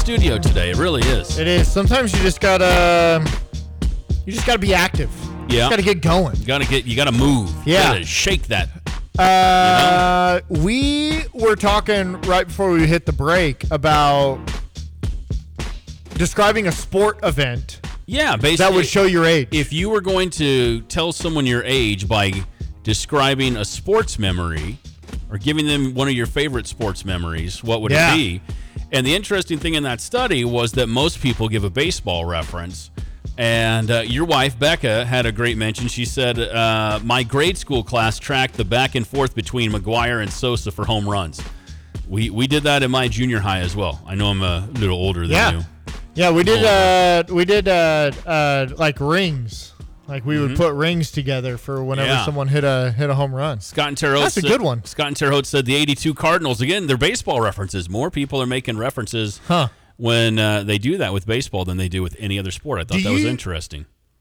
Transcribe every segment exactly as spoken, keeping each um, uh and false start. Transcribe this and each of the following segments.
studio today. It really is. It is. Sometimes you just gotta, you just gotta be active. You Yeah. just gotta get going. You gotta get. You gotta move. Yeah. You gotta shake that. Uh, you know? We were talking right before we hit the break about describing a sport event. Yeah, basically. That would show your age. If you were going to tell someone your age by describing a sports memory or giving them one of your favorite sports memories, what would yeah. it be? And the interesting thing in that study was that most people give a baseball reference. And uh, your wife, Becca, had a great mention. She said, uh, my grade school class tracked the back and forth between McGuire and Sosa for home runs. We we did that in my junior high as well. I know I'm a little older than yeah. you. Yeah, we did. Uh, we did uh, uh, like rings. Like we would mm-hmm. put rings together for whenever yeah. someone hit a hit a home run. Scott and Terre Haute. That's a said, good one. Scott and Terre Haute said the eighty-two Cardinals again. They're baseball references. More people are making references huh. when uh, they do that with baseball than they do with any other sport. I thought do that was you, interesting.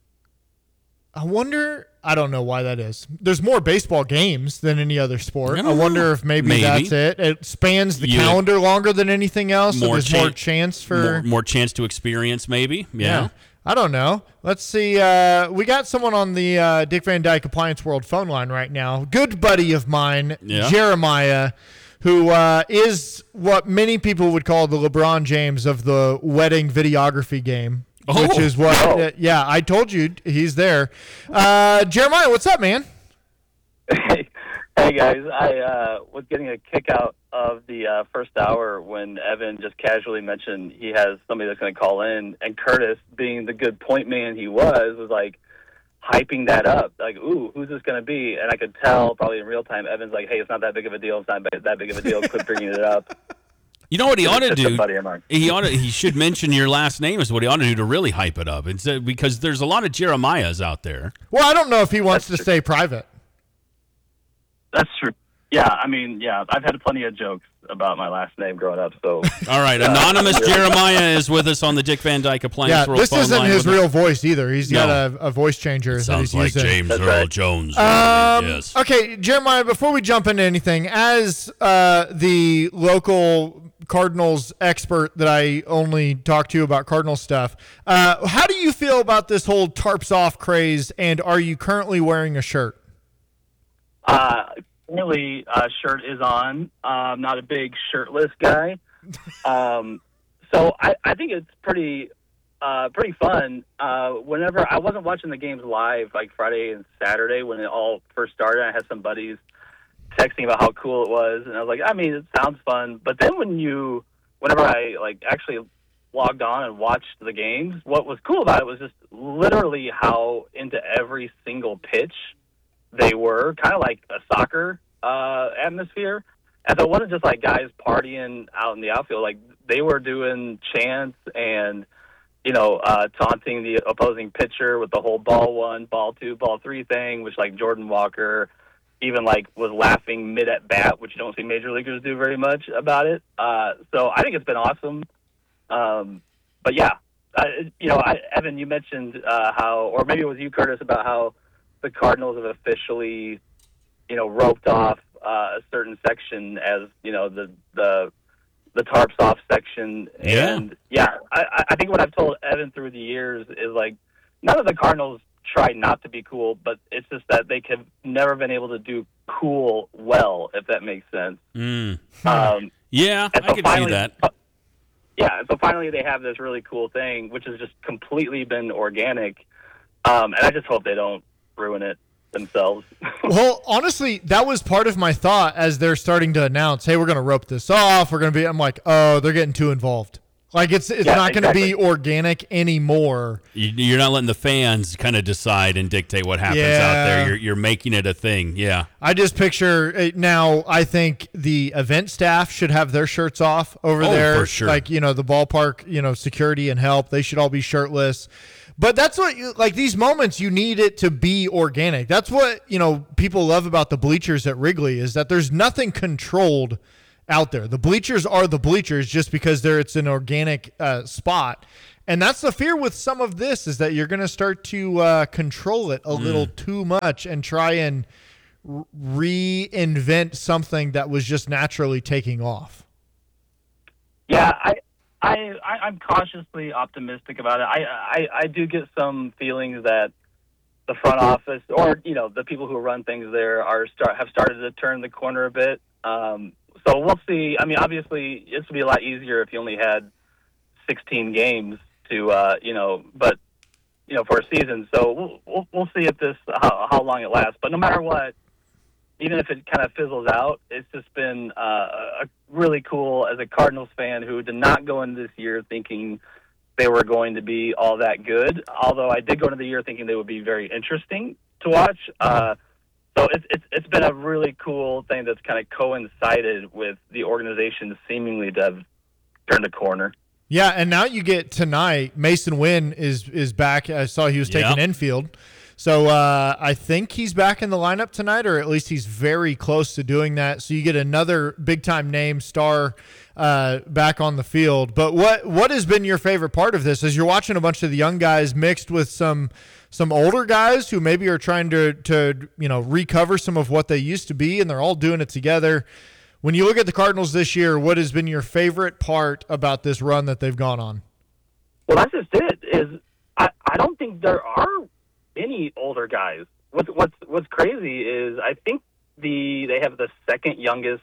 I wonder. I don't know why that is. There's more baseball games than any other sport. I, I wonder if maybe, maybe that's it. It spans the you, calendar longer than anything else, so there's cha- more chance for more, more chance to experience. Maybe, yeah. yeah. I don't know. Let's see. Uh, we got someone on the uh, Dick Van Dyke Appliance World phone line right now. Good buddy of mine, yeah. Jeremiah, who uh, is what many people would call the LeBron James of the wedding videography game. Oh. Which is what, uh, yeah, I told you he's there. Uh, Jeremiah, what's up, man? Hey, hey guys. I uh, was getting a kick out of the uh, first hour when Evan just casually mentioned he has somebody that's going to call in, and Curtis, being the good point man he was, was like hyping that up. Like, ooh, who's this going to be? And I could tell probably in real time, Evan's like, hey, it's not that big of a deal. It's not that big of a deal. Quit bringing it up. You know what he ought to do? Of he ought to, he should mention your last name is what he ought to do to really hype it up. It's, uh, because there's a lot of Jeremiahs out there. Well, I don't know if he wants That's to true. stay private. That's true. Yeah, I mean, yeah, I've had plenty of jokes about my last name growing up. So, all right, uh, anonymous Jeremiah is with us on the Dick Van Dyke Appliance yeah, World this phone isn't line his with real us. voice either. He's No. got a, a voice changer. It sounds that he's like using. James That's Earl right. Jones. Um, yes. Okay, Jeremiah, before we jump into anything, as uh, the local Cardinals expert that I only talk to about Cardinals stuff, uh, how do you feel about this whole tarps off craze, and are you currently wearing a shirt? Uh, really, uh, shirt is on. Uh, I'm not a big shirtless guy. Um, so I, I think it's pretty, uh, pretty fun. Uh, whenever I wasn't watching the games live, like Friday and Saturday when it all first started, I had some buddies texting about how cool it was, and I was like, I mean, it sounds fun. But then when you, whenever I like actually logged on and watched the games, what was cool about it was just literally how into every single pitch they were, kind of like a soccer uh, atmosphere. And so it wasn't just like guys partying out in the outfield. Like they were doing chants and, you know, uh, taunting the opposing pitcher with the whole ball one, ball two, ball three thing, which like Jordan Walker even like was laughing mid at bat, which you don't see major leaguers do very much about it. Uh, so I think it's been awesome. Um, but yeah, I, you know, I, Evan, you mentioned uh, how, or maybe it was you, Curtis, about how the Cardinals have officially, you know, roped off uh, a certain section as, you know, the the the tarps off section. Yeah. And yeah, I, I think what I've told Evan through the years is like none of the Cardinals try not to be cool, but it's just that they have never been able to do cool well, if that makes sense. Mm. Um, yeah, so I can finally, see that. Yeah, so finally they have this really cool thing, which has just completely been organic, um, and I just hope they don't ruin it themselves. Well, honestly, that was part of my thought as they're starting to announce, hey, we're going to rope this off. We're going to be, I'm like, oh, they're getting too involved. Like it's it's yeah, not going to exactly. be organic anymore. You, you're not letting the fans kind of decide and dictate what happens Yeah. out there. You're you're making it a thing. Yeah. I just picture it now. I think the event staff should have their shirts off over Oh, there. for sure. Like, you know, the ballpark, you know, security and help. They should all be shirtless. But that's what, you, like these moments, you need it to be organic. That's what, you know, people love about the bleachers at Wrigley is that there's nothing controlled out there. The bleachers are the bleachers just because they're it's an organic uh, spot. And that's the fear with some of this is that you're going to start to uh, control it a mm. little too much and try and r- reinvent something that was just naturally taking off. Yeah, I I, I I'm cautiously optimistic about it. I, I I do get some feelings that the front office, or you know, the people who run things there, are start have started to turn the corner a bit. Um, so we'll see. I mean, obviously, this would be a lot easier if you only had sixteen games to, uh, you know, but you know, for a season. So we'll we'll, we'll see if this how, how long it lasts. But no matter what, even if it kind of fizzles out, it's just been uh, a really cool as a Cardinals fan who did not go into this year thinking they were going to be all that good. Although I did go into the year thinking they would be very interesting to watch. Uh, so it's, it's it's been a really cool thing that's kind of coincided with the organization seemingly to have turned a corner. Yeah, and now you get tonight. Mason Wynn is is back. I saw he was taking Yep. infield. So uh, I think he's back in the lineup tonight, or at least he's very close to doing that. So you get another big-time name star uh, back on the field. But what what has been your favorite part of this? As you're watching a bunch of the young guys mixed with some some older guys who maybe are trying to to you know recover some of what they used to be, and they're all doing it together. When you look at the Cardinals this year, what has been your favorite part about this run that they've gone on? Well, that's just it. Is I, I don't think there are any older guys. What's what's what's crazy is I think the they have the second youngest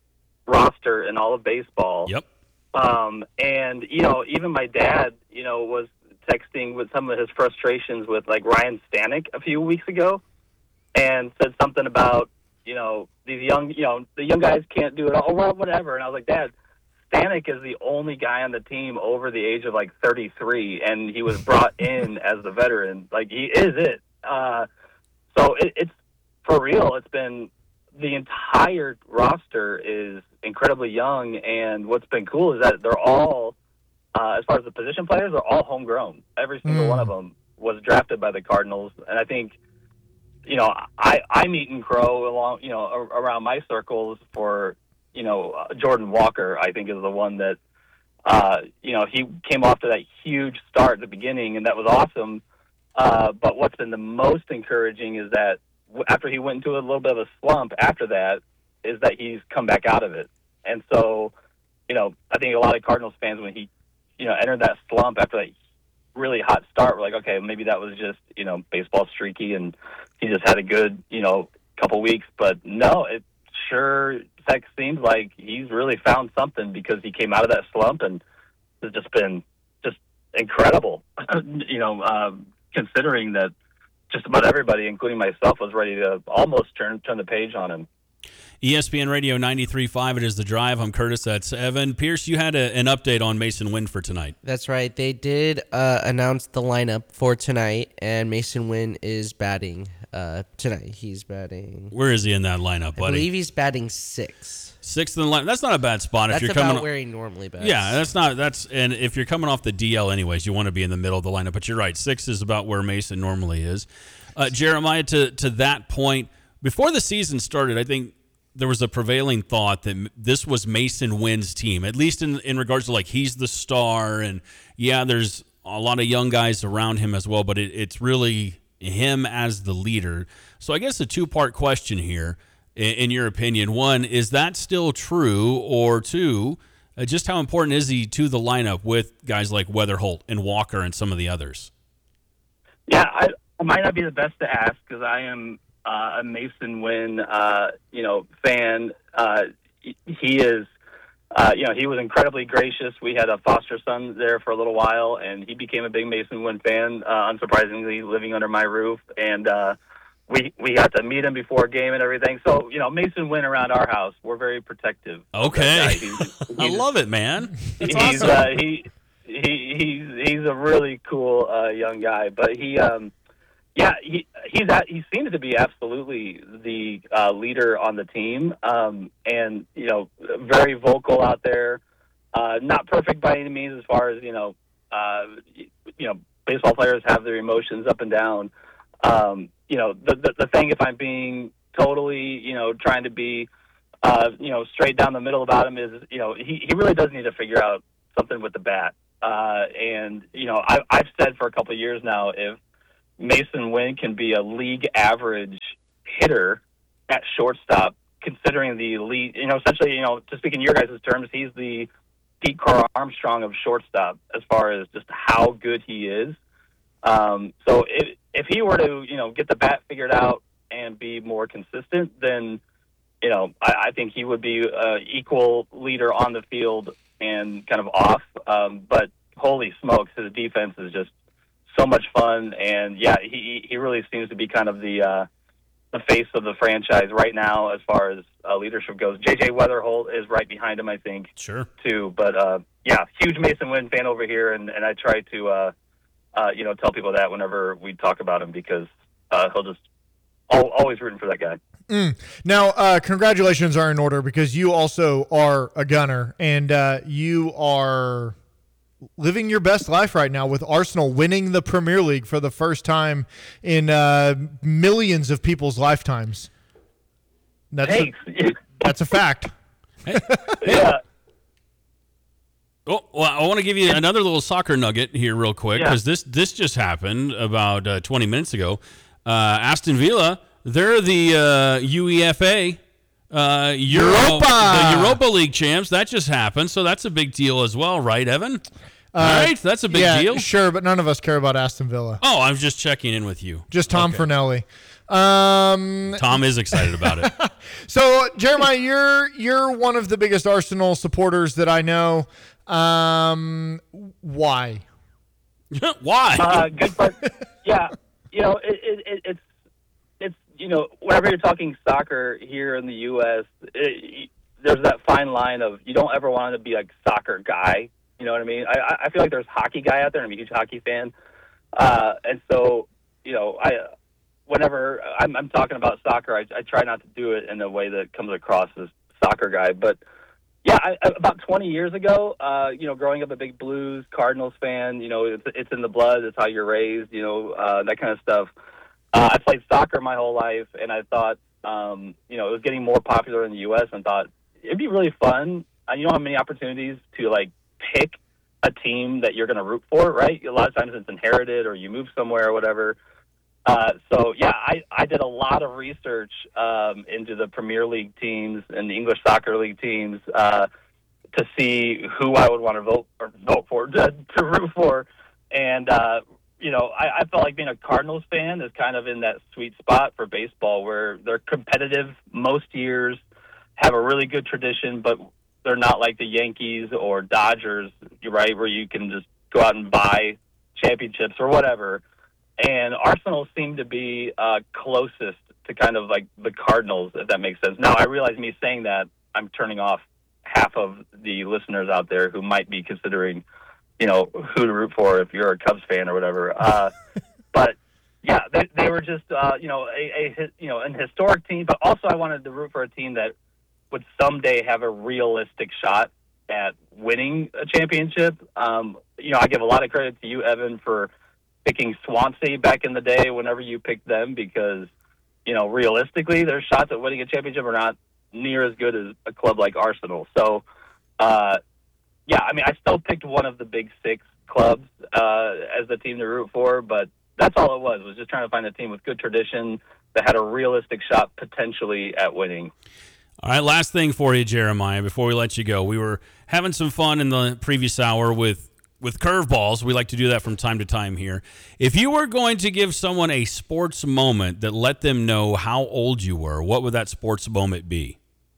roster in all of baseball. Yep. Um, and you know, even my dad, you know, was texting with some of his frustrations with like Ryan Stanek a few weeks ago, and said something about you know these young, you know, the young guys can't do it all, well, whatever. And I was like, Dad, Stanek is the only guy on the team over the age of like thirty-three, and he was brought in as the veteran. Like, he is it. Uh, so it, it's for real. It's been the entire roster is incredibly young, and what's been cool is that they're all, uh, as far as the position players, they're all homegrown. Every single Mm. one of them was drafted by the Cardinals, and I think, you know, I I meet and crow along, you know, a- around my circles for. You know, uh, Jordan Walker, I think, is the one that, uh, you know, he came off to that huge start at the beginning, and that was awesome. Uh, but what's been the most encouraging is that w- after he went into a little bit of a slump after that, is that he's come back out of it. And so, you know, I think a lot of Cardinals fans, when he, you know, entered that slump after that really hot start, were like, okay, maybe that was just, you know, baseball streaky, and he just had a good, you know, couple weeks. But no, it sure Sex seems like he's really found something, because he came out of that slump and has just been just incredible. you know, um, considering that just about everybody, including myself, was ready to almost turn turn the page on him. E S P N Radio ninety-three point five, it is The Drive. I'm Curtis, that's Evan. Pierce, you had a, an update on Mason Wynn for tonight. That's right. They did uh, announce the lineup for tonight, and Mason Wynn is batting uh, tonight. He's batting. Where is he in that lineup, buddy? I believe he's batting six. Sixth in the lineup. That's not a bad spot That's if you're about coming. where he normally bats. Yeah, that's not that's and if you're coming off the D L anyways, you want to be in the middle of the lineup. But you're right, six is about where Mason normally is. Uh, Jeremiah, to to that point, before the season started, I think there was a prevailing thought that m- this was Mason Wynn's team, at least in in regards to like he's the star, and yeah, there's a lot of young guys around him as well, but it, it's really him as the leader. So I guess a two part question here. In your opinion, one, is that still true? Or two, uh, just how important is he to the lineup with guys like Weatherholt and Walker and some of the others? Yeah, I, I might not be the best to ask, because I am uh, a Mason Wynn, uh, you know, fan. Uh, he is, uh, you know, he was incredibly gracious. We had a foster son there for a little while, and he became a big Mason Wynn fan, uh, unsurprisingly, living under my roof. And uh, we we got to meet him before a game and everything. So, you know, Mason Wynn around our house, we're very protective. Okay. He's, I he's, love it, man. That's he's, awesome. uh, he, he, he's, he's a really cool uh, young guy. But he, um, yeah, he he's at, he seems to be absolutely the uh, leader on the team, um, and you know, very vocal out there. Uh, not perfect by any means, as far as you know. Uh, you know, baseball players have their emotions up and down. Um, you know, the, the the thing, if I'm being totally, you know, trying to be, uh, you know, straight down the middle about him, is you know, he he really does need to figure out something with the bat. Uh, and you know, I, I've said for a couple of years now, if Mason Wynn can be a league average hitter at shortstop, considering the elite, you know, essentially, you know, to speak in your guys' terms, he's the Pete Carl Armstrong of shortstop as far as just how good he is. Um, so if if he were to, you know, get the bat figured out and be more consistent, then, you know, I, I think he would be an equal leader on the field and kind of off. Um, but holy smokes, his defense is just so much fun. And yeah, he he really seems to be kind of the uh, the face of the franchise right now as far as uh, leadership goes. J J Weatherholt is right behind him, I think. Sure. Too. But uh, yeah, huge Mason Wynn fan over here, and, and I try to uh, uh, you know tell people that whenever we talk about him because uh, he'll just al- always rooting for that guy. Mm. Now, uh, congratulations are in order because you also are a Gunner, and uh, you are living your best life right now with Arsenal winning the Premier League for the first time in uh, millions of people's lifetimes. That's Thanks. A, that's a fact. Yeah. Oh, well, I want to give you another little soccer nugget here real quick Yeah. because this this just happened about uh, twenty minutes ago. Uh, Aston Villa, they're the uh, UEFA uh, Euro, Europa! the Europa League champs. That just happened, so that's a big deal as well, right, Evan? All right, that's a big yeah, deal. Sure, but none of us care about Aston Villa. Oh, I'm just checking in with you. Just Tom Okay. Fernelli. Um, Tom is excited about it. so Jeremiah, you're you're one of the biggest Arsenal supporters that I know. Um, why? Why? Uh, good part. Yeah, you know, it, it, it, it's it's you know, whenever you're talking soccer here in the U S, it, there's that fine line of you don't ever want to be like soccer guy. You know what I mean? I I feel like there's hockey guy out there. I'm a huge hockey fan, uh, and so you know, I whenever I'm, I'm talking about soccer, I, I try not to do it in a way that comes across as soccer guy, but. Yeah, I, about twenty years ago, uh, you know, growing up a big Blues, Cardinals fan, you know, it's, it's in the blood. It's how you're raised, you know, uh, that kind of stuff. Uh, I played soccer my whole life, and I thought, um, you know, it was getting more popular in the U S and thought it'd be really fun. Uh, you don't have many opportunities to, like, pick a team that you're going to root for, right? A lot of times it's inherited or you move somewhere or whatever. Uh, so, yeah, I, I did a lot of research um, into the Premier League teams and the English Soccer League teams uh, to see who I would want to vote or vote for, to, to root for. And, uh, you know, I, I felt like being a Cardinals fan is kind of in that sweet spot for baseball where they're competitive most years, have a really good tradition, but they're not like the Yankees or Dodgers, right, where you can just go out and buy championships or whatever. And Arsenal seemed to be uh, closest to kind of like the Cardinals, if that makes sense. Now, I realize me saying that, I'm turning off half of the listeners out there who might be considering, you know, who to root for if you're a Cubs fan or whatever. Uh, but, yeah, they, they were just, uh, you know, a, a you know an historic team. But also I wanted to root for a team that would someday have a realistic shot at winning a championship. Um, you know, I give a lot of credit to you, Evan, for – picking Swansea back in the day whenever you picked them because, you know, realistically, their shots at winning a championship are not near as good as a club like Arsenal. So, uh, yeah, I mean, I still picked one of the big six clubs uh, as the team to root for, but that's all it was, was just trying to find a team with good tradition that had a realistic shot potentially at winning. All right, last thing for you, Jeremiah, before we let you go. We were having some fun in the previous hour with With curveballs. We like to do that from time to time here. If you were going to give someone a sports moment that let them know how old you were, what would that sports moment be?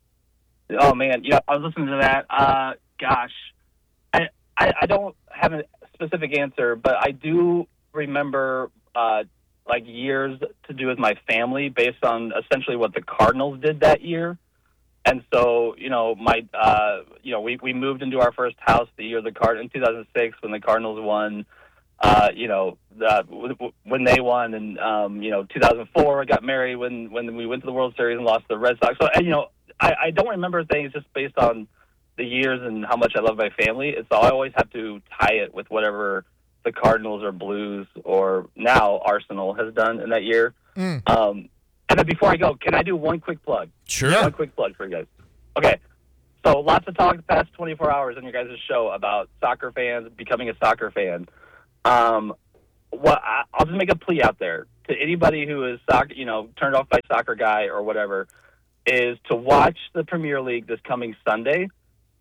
Oh, man. Yeah, I was listening to that. Uh, gosh, I, I, I don't have a specific answer, but I do remember uh, like years to do with my family based on essentially what the Cardinals did that year. And so, you know, my, uh, you know, we, we moved into our first house the year the Card in two thousand six when the Cardinals won. Uh, you know, the, when they won, and um, you know, two thousand four I got married when when we went to the World Series and lost to the Red Sox. So, and, you know, I, I don't remember things just based on the years and how much I love my family. It's so I always have to tie it with whatever the Cardinals or Blues or now Arsenal has done in that year. Mm. Um, And then before I go, can I do one quick plug? Sure. One quick plug for you guys. Okay. So lots of talk the past twenty-four hours on your guys' show about soccer fans, becoming a soccer fan. Um, what I, I'll just make a plea out there to anybody who is soccer, you know, turned off by soccer guy or whatever, is to watch the Premier League this coming Sunday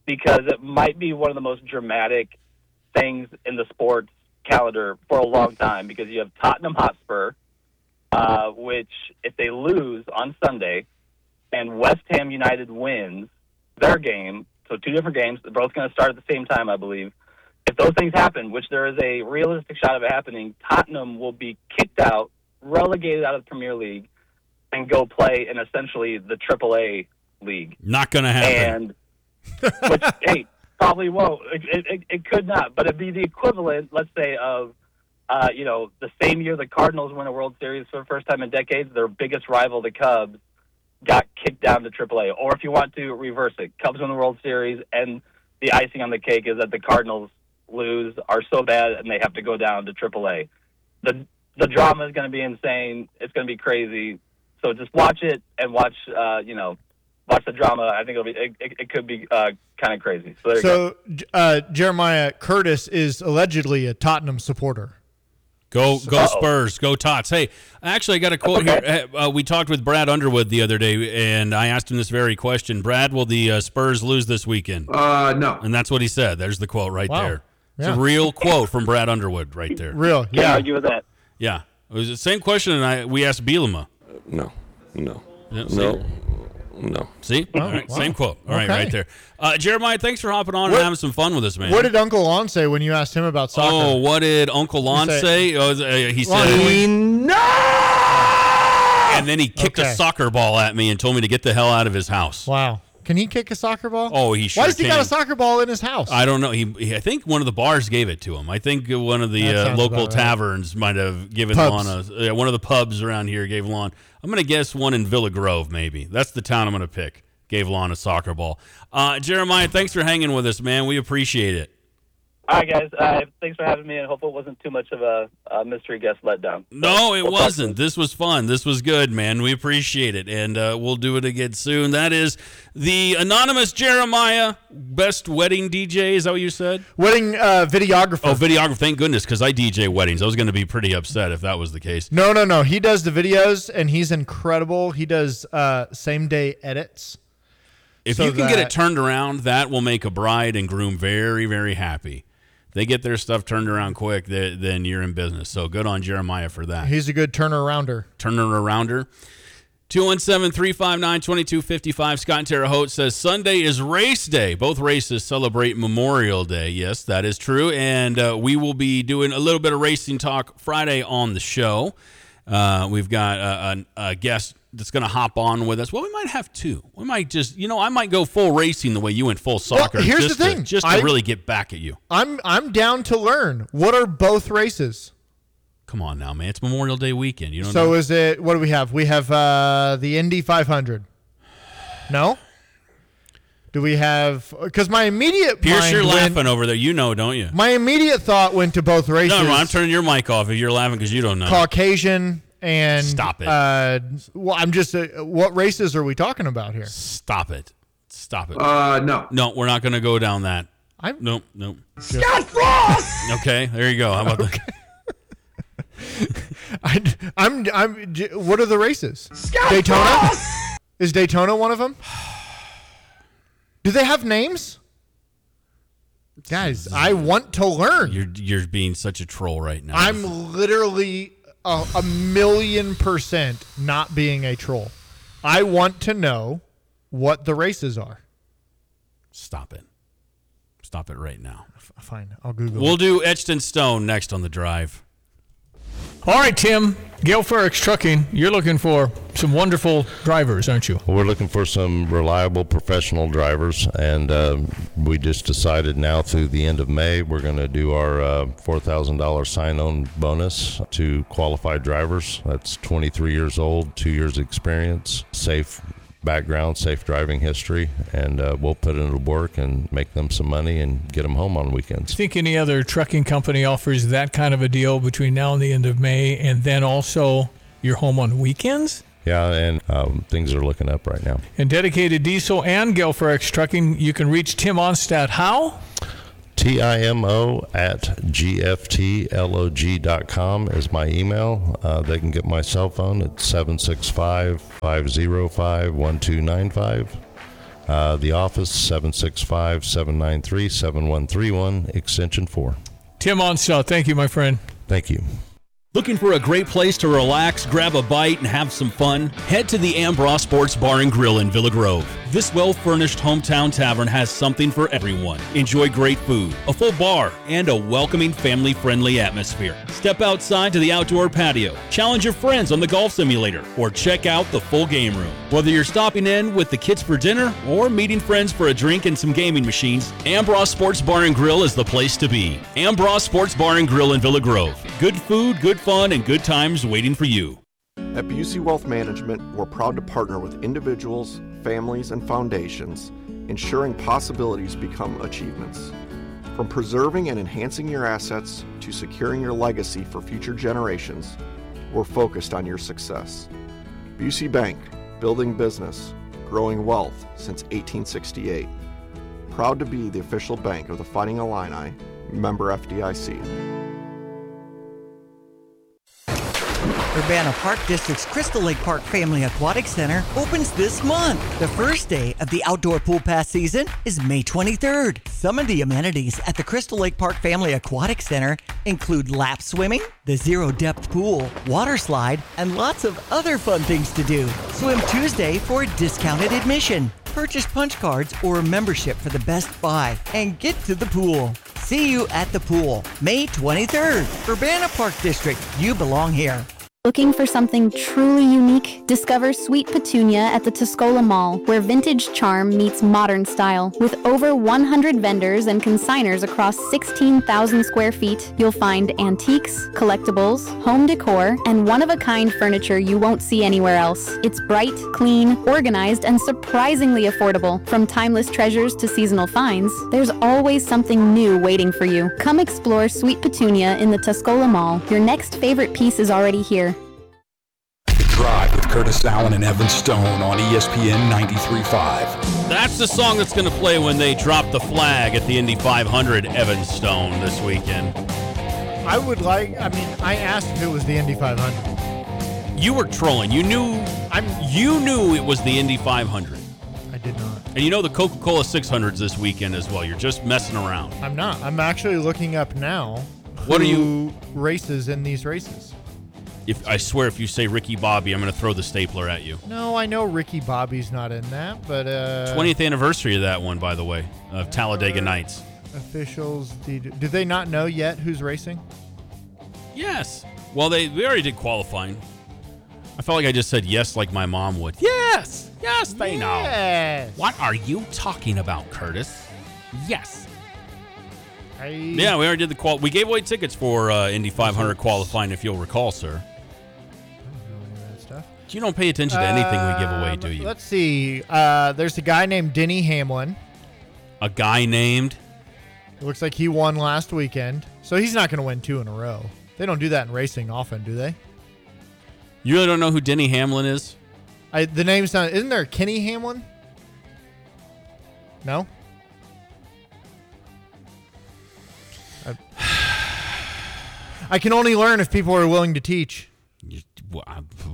because it might be one of the most dramatic things in the sports calendar for a long time, because you have Tottenham Hotspur, uh, which if they lose on Sunday and West Ham United wins their game, so two different games, they're both going to start at the same time, I believe. If those things happen, which there is a realistic shot of it happening, Tottenham will be kicked out, relegated out of the Premier League, and go play in essentially the triple A league. Not going to happen. And, which, hey, probably won't. It, it, it could not, but it'd be the equivalent, let's say, of, uh, you know, the same year the Cardinals win a World Series for the first time in decades, their biggest rival, the Cubs, got kicked down to triple A. Or if you want to reverse it, Cubs win the World Series, and the icing on the cake is that the Cardinals lose, are so bad, and they have to go down to triple A. The the drama is going to be insane. It's going to be crazy. So just watch it and watch, uh, you know, watch the drama. I think it'll be it, it, it could be uh, kind of crazy. So, there so you go. Uh, Jeremiah Curtis is allegedly a Tottenham supporter. Go, go Uh-oh. Spurs, go Tots. Hey, actually, I got a quote okay. here. Uh, we talked with Brad Underwood the other day, and I asked him this very question. Brad, will the uh, Spurs lose this weekend? Uh, no. And that's what he said. There's the quote right Wow. there. It's Yeah. a real quote from Brad Underwood right there. Real, Can't yeah. argue with that. Yeah. It was the same question, and I we asked Bielema. No. No. Yeah, see? No. No. See? All right, wow. same quote. All right, Okay. right there. Uh, Jeremiah, thanks for hopping on What- and having some fun with us, man. What did Uncle Lon say when you asked him about soccer? Oh, what did Uncle Lon He say? said- Oh, uh, he Lon, said, we- and then he kicked Okay. a soccer ball at me and told me to get the hell out of his house. Wow. Can he kick a soccer ball? Oh, he sure Why has he got can. a soccer ball in his house? I don't know. He, he, I think one of the bars gave it to him. I think one of the That uh, sounds local about right. taverns might have given Pubs. Lon a. Uh, one of the pubs around here gave Lon. I'm going to guess one in Villa Grove, maybe. That's the town I'm going to pick. Gave Lon a soccer ball. Uh, Jeremiah, thanks for hanging with us, man. We appreciate it. All right, guys. Uh, thanks for having me, and hope it wasn't too much of a, a mystery guest letdown. No, it We'll talk wasn't. soon. This was fun. This was good, man. We appreciate it, and uh, we'll do it again soon. That is the anonymous Jeremiah, best wedding D J. Is that what you said? Wedding uh, videographer. Oh, videographer. Thank goodness, because I D J weddings. I was going to be pretty upset if that was the case. No, no, no. He does the videos, and he's incredible. He does uh, same-day edits. If So you can get that- it turned around, that will make a bride and groom very, very happy. If they get their stuff turned around quick, then then you're in business. So good on Jeremiah for that. He's a good turner-arounder. Turner arounder. two one seven, three five nine, two two five five. Scott in Terre Haute says Sunday is race day. Both races celebrate Memorial Day. Yes, that is true. And uh, we will be doing a little bit of racing talk Friday on the show. Uh, we've got a, a, a guest that's going to hop on with us. Well, we might have two. We might just, you know, I might go full racing the way you went full soccer. here's just the thing. To, just to I- really get back at you. I'm I'm down to learn. What are both races? Come on now, man. It's Memorial Day weekend. You don't So know. is it? What do we have? We have uh, the Indy five hundred. No. Do we have? Because my immediate Pierce, mind you're went- laughing over there. You know, don't you? My immediate thought went to both races. No, no, I'm turning your mic off if you're laughing because you don't know. Caucasian and Stop it. Uh, well, I'm just. Uh, what races are we talking about here? Stop it. Stop it. Uh, no. no, we're not going to go down that. I'm. Nope, nope. Scott Frost! Okay, there you go. How about that? I, I'm. I'm. j- What are the races? Scott Daytona? Frost! Is Daytona one of them? Do they have names? Guys, I want to learn. You're you're being such a troll right now. I'm literally a, a million percent not being a troll. I want to know what the races are. Stop it. Stop it right now. F- Fine, I'll Google. We'll it. do Etched in Stone next on the drive. All right, Tim. Gail Ferrix Trucking, you're looking for some wonderful drivers, aren't you? We're looking for some reliable professional drivers, and uh, we just decided now through the end of May we're going to do our uh, four thousand dollars sign-on bonus to qualified drivers. That's twenty-three years old, two years experience, safe background, safe driving history, and uh, we'll put it into work and make them some money and get them home on weekends. Think any other trucking company offers that kind of a deal between now and the end of May, and then also you're home on weekends? Yeah, and um, things are looking up right now. And Dedicated Diesel and Gail Ferrix Trucking, you can reach Tim Onstadt how? T I M O at G F T L O G dot com is my email. Uh, they can get my cell phone at seven six five, five zero five, one two nine five. Uh, the office, seven six five, seven nine three, seven one three one, extension four. Tim Onsell, thank you, my friend. Thank you. Looking for a great place to relax, grab a bite, and have some fun? Head to the Ambrose Sports Bar and Grill in Villa Grove. This well-furnished hometown tavern has something for everyone. Enjoy great food, a full bar, and a welcoming, family-friendly atmosphere. Step outside to the outdoor patio, challenge your friends on the golf simulator, or check out the full game room. Whether you're stopping in with the kids for dinner or meeting friends for a drink and some gaming machines, Ambrose Sports Bar and Grill is the place to be. Ambrose Sports Bar and Grill in Villa Grove. Good food, good fun, and good times waiting for you. At Busey Wealth Management, we're proud to partner with individuals, families, and foundations, ensuring possibilities become achievements. From preserving and enhancing your assets to securing your legacy for future generations, we're focused on your success. Busey Bank, building business, growing wealth since eighteen sixty-eight. Proud to be the official bank of the Fighting Illini, member F D I C. Urbana Park District's Crystal Lake Park Family Aquatic Center opens this month. The first day of the outdoor pool pass season is May twenty-third. Some of the amenities at the Crystal Lake Park Family Aquatic Center include lap swimming, the zero depth pool, water slide, and lots of other fun things to do. Swim Tuesday for a discounted admission. Purchase punch cards or a membership for the best buy and get to the pool. See you at the pool, May twenty-third. Urbana Park District, you belong here. Looking for something truly unique? Discover Sweet Petunia at the Tuscola Mall, where vintage charm meets modern style. With over one hundred vendors and consigners across sixteen thousand square feet, you'll find antiques, collectibles, home decor, and one-of-a-kind furniture you won't see anywhere else. It's bright, clean, organized, and surprisingly affordable. From timeless treasures to seasonal finds, there's always something new waiting for you. Come explore Sweet Petunia in the Tuscola Mall. Your next favorite piece is already here. Drive with Curtis Allen and Evan Stone on E S P N ninety-three point five. That's the song that's going to play when they drop the flag at the Indy five hundred, Evan Stone, this weekend. I would like, I mean, I asked if it was the Indy five hundred. You were trolling. You knew I'm. You knew it was the Indy five hundred. I did not. And you know the Coca-Cola six hundreds this weekend as well. You're just messing around. I'm not. I'm actually looking up now. What who are you races in these races? If I swear, if you say Ricky Bobby, I'm going to throw the stapler at you. No, I know Ricky Bobby's not in that, but uh, twentieth anniversary of that one, by the way, of Talladega Nights. Officials, do, do they not know yet who's racing? Yes. Well, they we already did qualifying. I felt like I just said yes, like my mom would. Yes, yes, they know. Yes. What are you talking about, Curtis? Yes. I... Yeah, we already did the qual. We gave away tickets for uh, Indy five hundred qualifying, if you'll recall, sir. You don't pay attention to anything we give away, do you? Let's see. Uh, there's a guy named Denny Hamlin. A guy named? It looks like he won last weekend. So he's not going to win two in a row. They don't do that in racing often, do they? You really don't know who Denny Hamlin is? I, the name's not... Isn't there a Kenny Hamlin? No? I, I can only learn if people are willing to teach. You, well,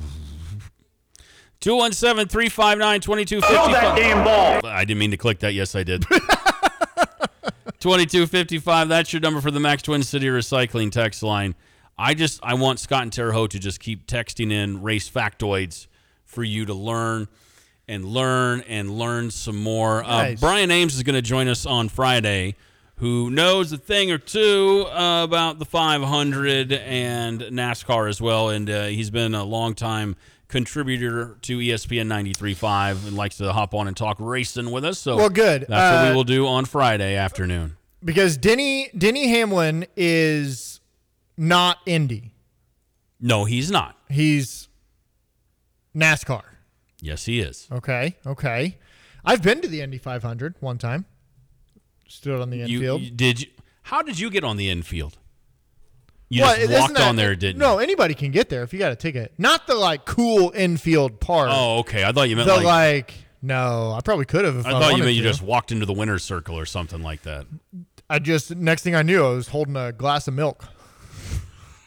two one seven, three five nine, two two five five. Throw that damn ball. I didn't mean to click that. Yes, I did. twenty-two fifty-five. That's your number for the Max Twin City Recycling text line. I just I want Scott and Terre Haute to just keep texting in race factoids for you to learn and learn and learn some more. Nice. Uh, Brian Ames is going to join us on Friday, who knows a thing or two uh, about the five hundred and NASCAR as well, and uh, he's been a long time contributor to E S P N ninety-three point five and likes to hop on and talk racing with us. So well, good. That's uh, what we will do on Friday afternoon. Because Denny Denny Hamlin is not Indy. No, he's not. He's NASCAR. Yes, he is. Okay, okay. I've been to the Indy five hundred one time. Stood on the You, infield. you, did you? How did you get on the infield? You Well, just isn't walked that- on there, didn't No, you? anybody can get there if you got a ticket. Not the like cool infield part. Oh, okay. I thought you meant the like, like. No, I probably could have. If I, I thought you wanted meant you to. just walked into the winner's circle or something like that. I just next thing I knew, I was holding a glass of milk.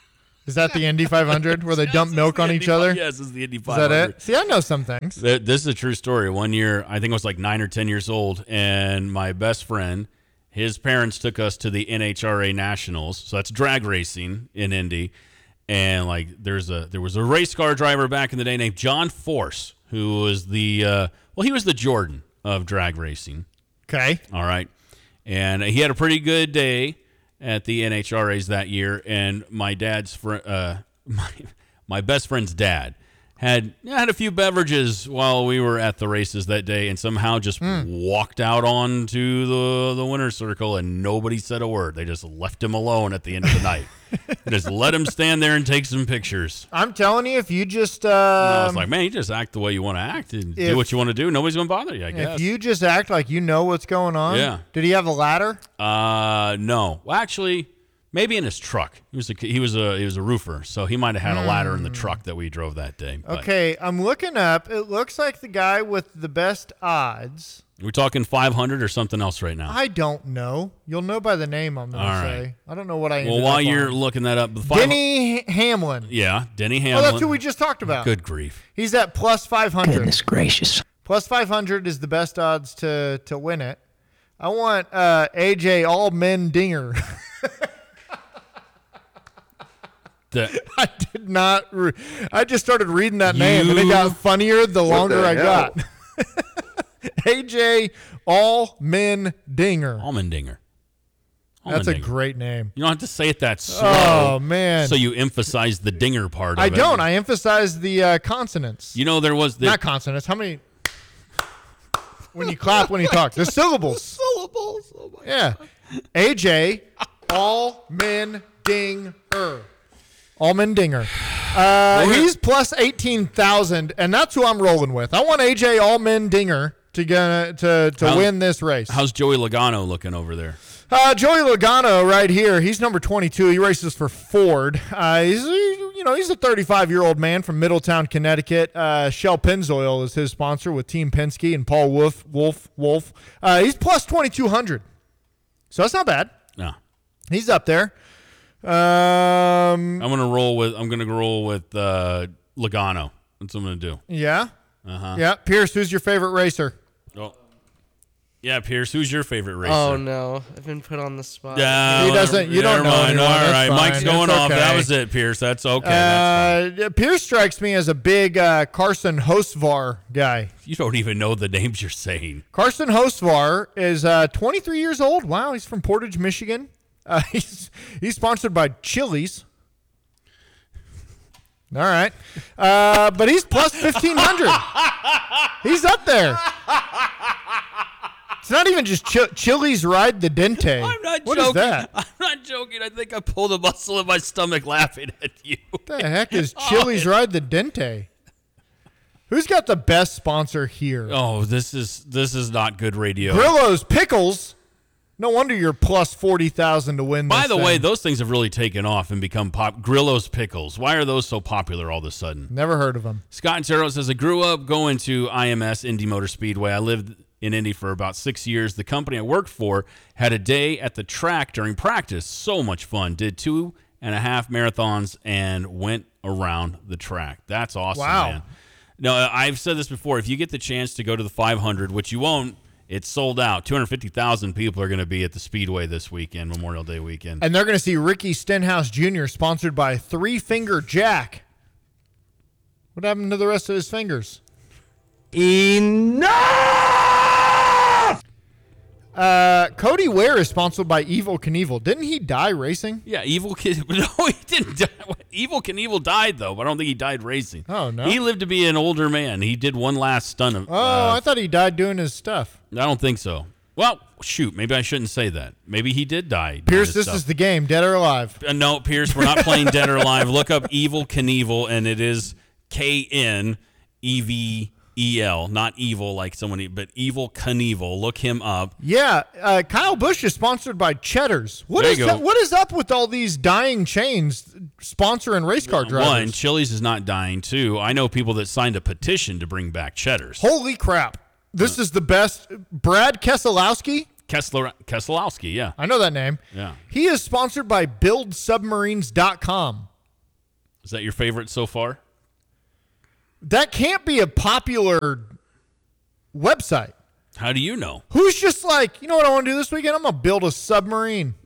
Is that the Indy five hundred where they dump milk on each other? Yes, it's the Indy five Is hundred. that it? See, I know some things. Th- This is a true story. One year, I think I was like nine or ten years old, and my best friend, his parents took us to the N H R A Nationals. So that's drag racing in Indy. And like there's a there was a race car driver back in the day named John Force, who was the uh, well, he was the Jordan of drag racing. Okay. All right. And he had a pretty good day at the N H R As that year, and my dad's fr- uh, my my best friend's dad had had a few beverages while we were at the races that day, and somehow just Mm. walked out onto the the winner's circle, and nobody said a word. They just left him alone at the end of the night. Just let him stand there and take some pictures. I'm telling you, if you just, And I was um, like, man, you just act the way you want to act and if- do what you want to do. Nobody's gonna bother you, I guess. if you just act like you know what's going on. Yeah. Did he have a ladder? Uh, no. Well, actually, maybe in his truck. He was a he was a he was a roofer, so he might have had a ladder in the truck that we drove that day. But Okay, I'm looking up. It looks like the guy with the best odds. we're talking five hundred or something else right now. I don't know. You'll know by the name, I'm going All to right. say. I don't know what I Well, ended while up you're on. looking that up, the five, Denny Hamlin. yeah, Denny Oh, Hamlin. that's who we just talked about. Good grief. He's at plus five hundred. Goodness gracious. Plus five hundred is the best odds to, to win it. I want uh, A J Allmendinger. The- I did not. Re- I just started reading that name, and it got funnier the longer the I hell? got. A J Allmendinger. Almendinger. That's a Allmendinger. great name. You don't have to say it that slow. Oh, man. So you emphasize the dinger part. Of I it. don't. I emphasize the uh, consonants. You know there was the Not consonants. How many? When you clap, when you talk. The syllables. syllables. Oh my Yeah. A J Allmendinger. Allmendinger. Uh, he's plus eighteen thousand, and that's who I'm rolling with. I want A J Allmendinger to gonna to to How's- win this race. How's Joey Logano looking over there? Uh, Joey Logano right here. He's number twenty-two. He races for Ford. Uh, he's you know he's a thirty-five-year-old man from Middletown, Connecticut. Uh, Shell Pennzoil is his sponsor with Team Penske and Paul Wolf Wolf Wolf. Uh, he's plus twenty-two hundred, so that's not bad. No. He's up there. Um, I'm gonna roll with. I'm gonna roll with uh, Logano. That's what I'm gonna do. yeah, Uh huh. yeah. Pierce, who's your favorite racer? Oh. Yeah, Pierce. Who's your favorite racer? Oh no, I've been put on the spot. Yeah, He doesn't- you don't never know mind. anyone. All That's right, fine. Mike's going That's off. okay. That was it, Pierce. That's okay. That's fine. Uh, Pierce strikes me as a big uh, Carson Hostvar guy. You don't even know the names you're saying. Carson Hostvar is uh, twenty-three years old. Wow, he's from Portage, Michigan. Uh, he's he's sponsored by Chili's. All right, uh, but he's plus fifteen hundred. He's up there. It's not even just Ch- Chili's Ride the Dente. I'm not What is joking. that? I'm not joking. I think I pulled a muscle in my stomach laughing at you. What the heck is Chili's Ride the Dente? Who's got the best sponsor here? Oh, this is this is not good radio. Grillo's Pickles. No wonder you're plus forty thousand to win. By this the way, thing. those things have really taken off and become pop. Grillo's Pickles. Why are those so popular all of a sudden? Never heard of them. Scott and Sarah says, I grew up going to I M S, Indy Motor Speedway. I lived in Indy for about six years. The company I worked for had a day at the track during practice. So much fun. Did two and a half marathons and went around the track. That's awesome, Wow. man. No, I've said this before. If you get the chance to go to the five hundred, which you won't, it's sold out. two hundred fifty thousand people are going to be at the Speedway this weekend, Memorial Day weekend. And they're going to see Ricky Stenhouse Junior sponsored by Three Finger Jack. What happened to the rest of his fingers? Enough! Uh, Cody Ware is sponsored by Evil Knievel. Didn't he die racing? Yeah, Evil Kid. No, he didn't die. Evil Knievel died, though, but I don't think he died racing. Oh, no. He lived to be an older man. He did one last stunt of. Oh, uh, I thought he died doing his stuff. I don't think so. Well, shoot, maybe I shouldn't say that. Maybe he did die. doing Pierce, his this stuff. is the game, dead or alive. Uh, no, Pierce, we're not playing Dead or Alive. Look up Evil Knievel, and it is K N E V E L, not evil like someone, but Evil Knievel. Look him up. Yeah, uh, Kyle Busch is sponsored by Cheddar's. What There is you that, go. what is up with all these dying chains sponsoring race car drivers? One, Chili's is not dying. Two, I know people that signed a petition to bring back Cheddar's. Holy crap. This is the best. Brad Keselowski. Kessler Keselowski, yeah. I know that name. Yeah. He is sponsored by build submarines dot com. Is that your favorite so far? That can't be a popular website. How do you know? Who's just like, you know what I want to do this weekend? I'm going to build a submarine.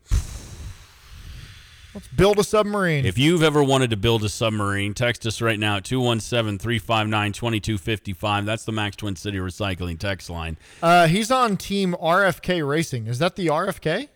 Let's build a submarine. If you've ever wanted to build a submarine, text us right now at two one seven, three five nine, two two five five. That's the Max Twin City Recycling text line. Uh, he's on Team R F K Racing. Is that the R F K?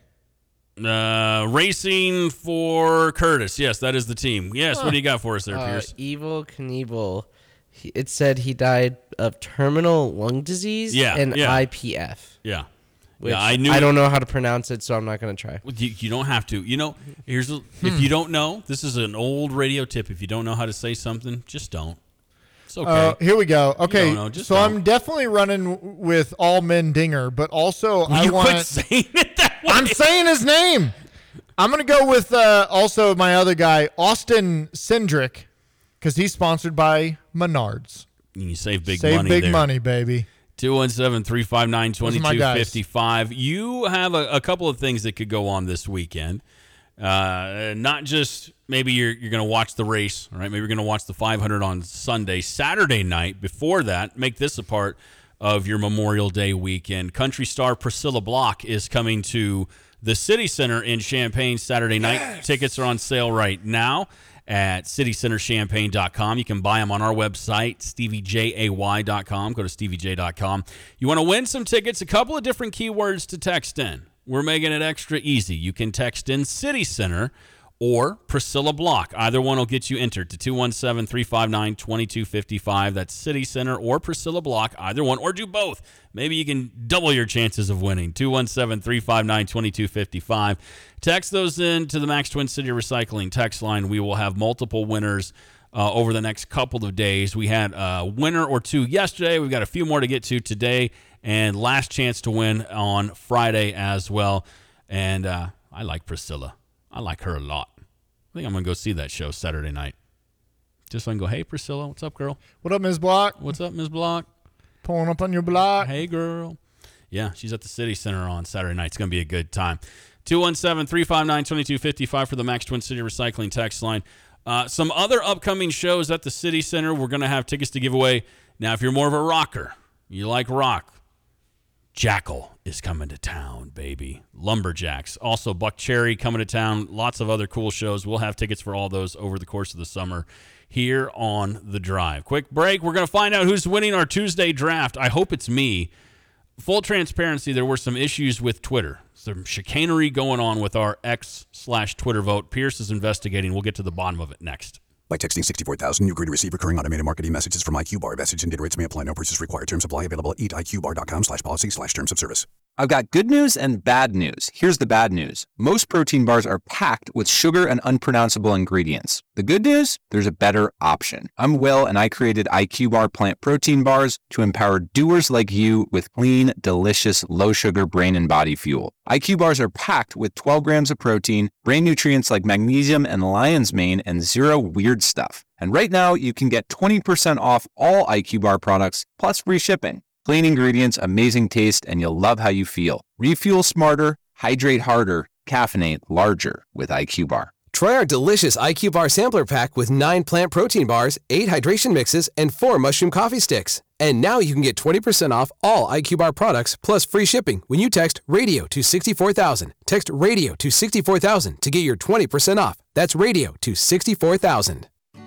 Uh, racing for Curtis. Yes, that is the team. Yes, Huh. what do you got for us there, Uh, Pierce? Evil Knievel. He, it said he died of terminal lung disease Yeah, and yeah. I P F. Yeah. Which Yeah, I knew I it- don't know how to pronounce it, so I'm not going to try. You, you don't have to. You know, here's a, Hmm. if you don't know, this is an old radio tip. If you don't know how to say something, just don't. It's okay. Uh, here we go. You Okay, don't know, just so don't. I'm definitely running w- with all men Dinger, but also I you want. quit saying it that way. I'm saying his name. I'm gonna go with uh, also my other guy, Austin Cindric, because he's sponsored by Menards. You save big Save money big there. money, baby. two one seven, three five nine, two Those are two my guys. five five. You have a, a couple of things that could go on this weekend. Uh, not just maybe you're you're going to watch the race, all right? Maybe you're going to watch the five hundred on Sunday. Saturday night, before that, make this a part of your Memorial Day weekend. Country star Priscilla Block is coming to the City Center in Champaign Saturday night. Yes. Tickets are on sale right now at city center champaign dot com. You can buy them on our website, stevie jay dot com. Go to stevie j dot com. You want to win some tickets, a couple of different keywords to text in. We're making it extra easy. You can text in City Center or Priscilla Block. Either one will get you entered to two one seven, three five nine, two two five five. That's City Center or Priscilla Block. Either one, or do both. Maybe you can double your chances of winning. two one seven, three five nine, two two five five. Text those in to the Max Twin City Recycling text line. We will have multiple winners uh, over the next couple of days. We had a winner or two yesterday. We've got a few more to get to today. And last chance to win on Friday as well. And uh, I like Priscilla. I like her a lot. I think I'm going to go see that show Saturday night. Just so I can go, hey, Priscilla, what's up, girl? What up, Miz Block? What's up, Miz Block? Pulling up on your block. Hey, girl. Yeah, she's at the City Center on Saturday night. It's going to be a good time. two one seven, three five nine, two two five five for the Max Twin City Recycling text line. Uh, some other upcoming shows at the City Center. We're going to have tickets to give away. Now, if you're more of a rocker, you like rock, Jackal is coming to town, baby. Lumberjacks. Also, Buck Cherry coming to town. Lots of other cool shows. We'll have tickets for all those over the course of the summer here on The Drive. Quick break. We're going to find out who's winning our Tuesday draft. I hope it's me. Full transparency, there were some issues with Twitter. Some chicanery going on with our X slash Twitter vote. Pierce is investigating. We'll get to the bottom of it next. By texting sixty-four thousand, you agree to receive recurring automated marketing messages from iQBar. Message and data rates may apply. No purchase required. Terms apply. Available at eat I Q bar dot com slash policy slash terms of service. I've got good news and bad news. Here's the bad news. Most protein bars are packed with sugar and unpronounceable ingredients. The good news? There's a better option. I'm Will, and I created iQBar plant protein bars to empower doers like you with clean, delicious, low-sugar brain and body fuel. iQ bars are packed with twelve grams of protein, brain nutrients like magnesium and lion's mane, and zero weird stuff. And right now, you can get twenty percent off all iQBar products, plus free shipping. Clean ingredients, amazing taste, and you'll love how you feel. Refuel smarter, hydrate harder, caffeinate larger with iQBar. Try our delicious iQBar sampler pack with nine plant protein bars, eight hydration mixes, and four mushroom coffee sticks. And now you can get twenty percent off all iQBar products plus free shipping when you text RADIO to sixty-four thousand. Text RADIO to sixty-four thousand to get your twenty percent off. That's RADIO to sixty-four thousand.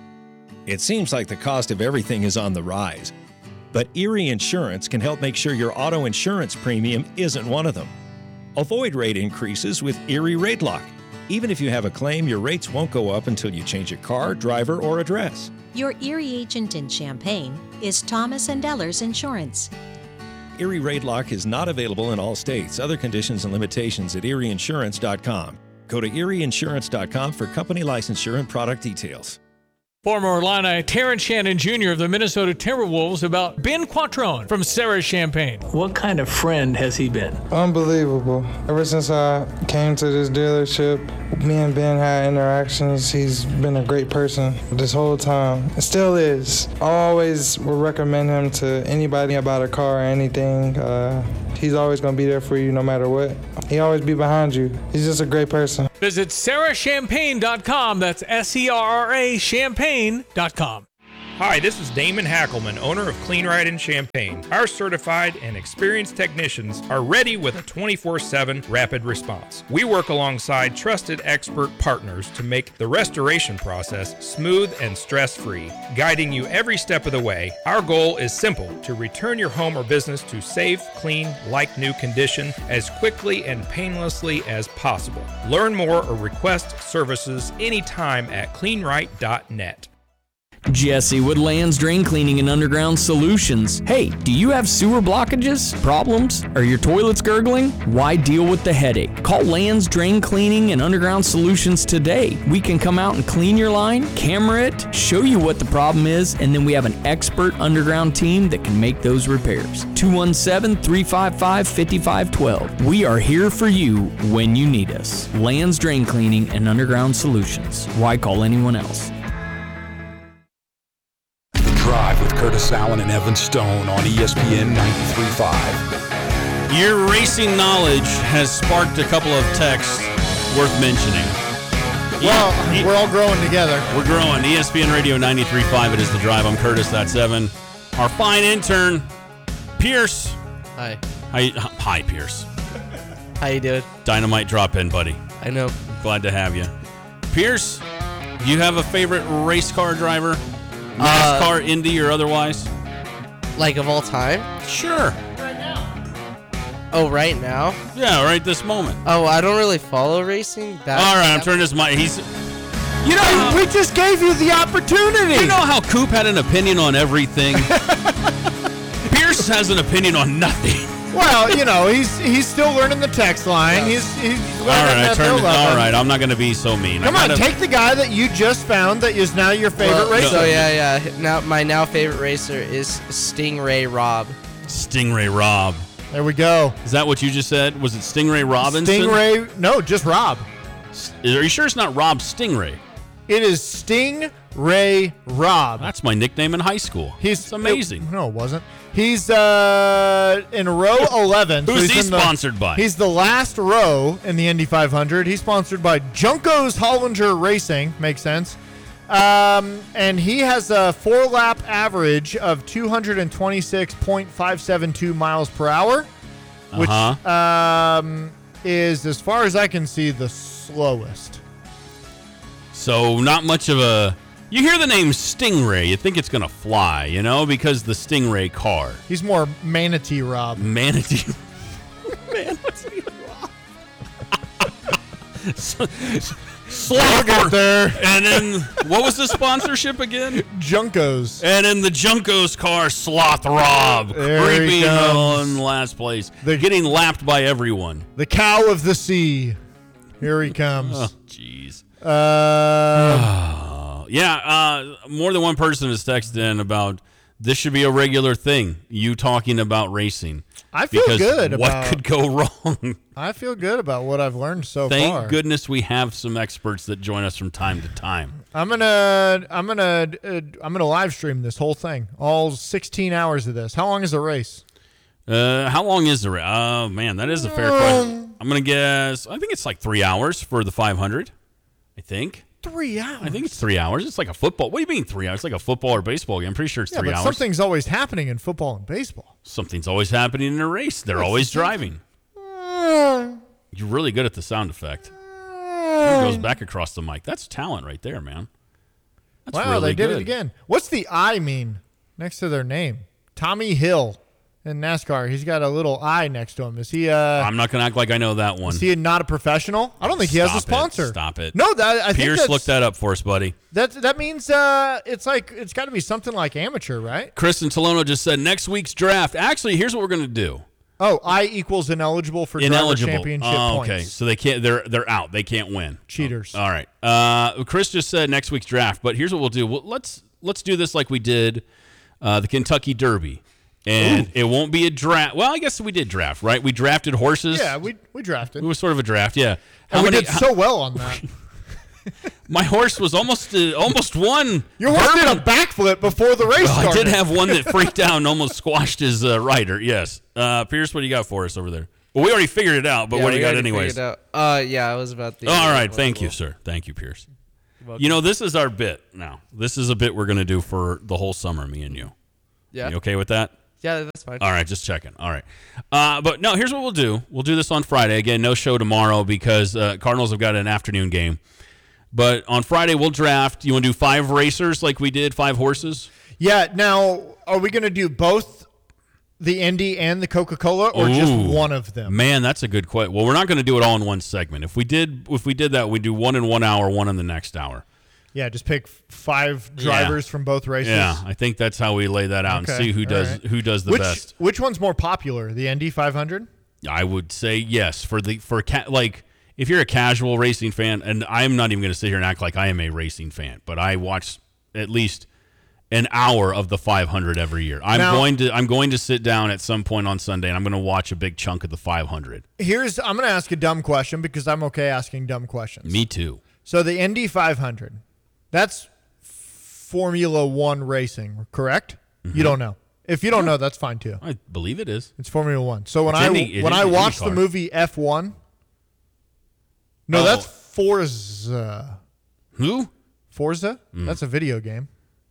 It seems like the cost of everything is on the rise. But Erie Insurance can help make sure your auto insurance premium isn't one of them. Avoid rate increases with Erie Rate Lock. Even if you have a claim, your rates won't go up until you change a car, driver, or address. Your Erie agent in Champaign is Thomas and Ellers Insurance. Erie Rate Lock is not available in all states. Other conditions and limitations at erie insurance dot com. Go to erie insurance dot com for company licensure and product details. Former Illini Terrence Shannon Junior of the Minnesota Timberwolves about Ben Quattrone from Sarah Champaign. What kind of friend has he been? Unbelievable. Ever since I came to this dealership, me and Ben had interactions. He's been a great person this whole time. It still is. I always would recommend him to anybody about a car or anything. Uh, he He's always going to be there for you no matter what. He always be behind you. He's just a great person. Visit sarah champagne dot com. That's S E R R A champagne dot com. Hi, this is Damon Hackelman, owner of Clean Ride in Champaign. Our certified and experienced technicians are ready with a twenty-four seven rapid response. We work alongside trusted expert partners to make the restoration process smooth and stress-free, guiding you every step of the way. Our goal is simple: to return your home or business to safe, clean, like-new condition as quickly and painlessly as possible. Learn more or request services anytime at clean right dot net. Jesse with Lands Drain Cleaning and Underground Solutions. Hey, do you have sewer blockages, problems? Are your toilets gurgling? Why deal with the headache? Call Lands Drain Cleaning and Underground Solutions today. We can come out and clean your line, camera it, show you what the problem is, and then we have an expert underground team that can make those repairs. two one seven, three five five, five five one two. We are here for you when you need us. Lands Drain Cleaning and Underground Solutions. Why call anyone else? Drive with Curtis Allen and Evan Stone on E S P N ninety-three point five. Your racing knowledge has sparked a couple of texts worth mentioning. Well, e- we're all growing together. We're growing. E S P N Radio ninety-three point five. It is The Drive. I'm Curtis. That's Evan. Our fine intern, Pierce. Hi. Hi, hi Pierce. How you doing? Dynamite drop in, buddy. I know. Glad to have you. Pierce, do you have a favorite race car driver? NASCAR, uh, Indy, or otherwise? Like of all time? Sure. Right now. Oh, right now? Yeah, right this moment. Oh, I don't really follow racing. That, all right, I'm that turning this mic. He's. You know, how, we just gave you the opportunity. You know how Coop had an opinion on everything? Pierce has an opinion on nothing. Well, you know, he's he's still learning the text line. He's he's learning all right, that turn, all right, I'm not going to be so mean. Come on, take the guy that you just found that is now your favorite well, racer. So yeah, yeah. Now my now favorite racer is Stingray Rob. Stingray Rob. There we go. Is that what you just said? Was it Stingray Robinson? Stingray, no, just Rob. Are you sure it's not Rob Stingray? It is Stingray Rob. That's my nickname in high school. He's it's amazing. It, no, it wasn't. He's uh, in row eleven. Who's so he the, sponsored by? He's the last row in the Indy five hundred. He's sponsored by Juncos Hollinger Racing. Makes sense. Um, and he has a four-lap average of two hundred twenty-six point five seven two miles per hour, which uh-huh. um, is, as far as I can see, the slowest. So not much of a... You hear the name Stingray, you think it's going to fly, you know, because the Stingray car. He's more Manatee Rob. Manatee. Manatee Rob. so, Sloth get there. And then, what was the sponsorship again? Juncos. And in the Juncos car, Sloth Rob. There creeping on last place. They're getting lapped by everyone. The cow of the sea. Here he comes. Oh, jeez. Uh, yeah, uh, more than one person has texted in about this should be a regular thing, you talking about racing. I feel because good what about... What could go wrong? I feel good about what I've learned so Thank far. Thank goodness we have some experts that join us from time to time. I'm gonna, I'm gonna, uh, I'm gonna live stream this whole thing, all sixteen hours of this. How long is the race? Uh, how long is the race? Oh man, that is a fair um, question. I'm gonna guess. I think it's like three hours for the five hundred. I think. Three hours? I think it's three hours. It's like a football. What do you mean three hours? It's like a football or baseball game. I'm pretty sure it's yeah, three but hours. Something's always happening in football and baseball. Something's always happening in a race. They're That's always the driving. You're really good at the sound effect. It goes back across the mic. That's talent right there, man. That's wow, really they did good. it again. What's the I mean next to their name? Tommy Hill. In NASCAR, he's got a little eye next to him. Is he? Uh, I'm not going to act like I know that one. Is he not a professional? I don't think he Stop has a sponsor. It. Stop it. No, that I Pierce think looked that up for us, buddy. That that means uh, it's like it's got to be something like amateur, right? Kristen Tolono just said next week's draft. Actually, here's what we're going to do. Oh, I equals ineligible for ineligible. driver championship oh, points. Okay, so they can't. They're they're out. They can't win. Cheaters. Oh, all right. Uh, Chris just said next week's draft, but here's what we'll do. We'll, let's let's do this like we did uh, the Kentucky Derby. And Ooh. It won't be a draft. Well, I guess we did draft, right? We drafted horses. Yeah, we we drafted. It was sort of a draft, yeah. How and we many, did how, so well on that. My horse was almost uh, almost won. Your horse did a backflip before the race Well, started. I did have one that freaked out and almost squashed his uh, rider. Yes, uh, Pierce, what do you got for us over there? Well, we already figured it out, but Yeah, what do we you got already anyways? figured out. Uh, yeah, it was about the. All right, uh, thank you, volleyball. sir. Thank you, Pierce. Welcome. You know, this is our bit now. This is a bit we're going to do for the whole summer, me and you. Yeah. You okay with that? Yeah, that's fine. All right, just checking. All right. Uh, but no, here's what we'll do. We'll do this on Friday. Again, no show tomorrow because uh, Cardinals have got an afternoon game. But on Friday, we'll draft. You want to do five racers like we did, five horses? Yeah. Now, are we going to do both the Indy and the Coca-Cola, or just Ooh. one of them? Man, that's a good question. Well, we're not going to do it all in one segment. If we did, if we did that, we'd do one in one hour, one in the next hour. Yeah, just pick five drivers Yeah. from both races. Yeah, I think that's how we lay that out Okay, and see who all does right. who does the which, best. Which one's more popular, the Indy five hundred? I would say yes for the for ca- like if you're a casual racing fan, and I'm not even going to sit here and act like I am a racing fan, but I watch at least an hour of the five hundred every year. I'm Now- going to I'm going to sit down at some point on Sunday and I'm going to watch a big chunk of the five hundred. Here's I'm going to ask a dumb question because I'm okay asking dumb questions. Me too. So the Indy five hundred, that's Formula One racing, correct? Mm-hmm. You don't know. If you don't know, that's fine too. I believe it is. It's Formula One. So when It's I Indy- it when is I the watched the IndyCar. movie F one, no, Oh. that's Forza. Who? Forza? Mm. That's a video game.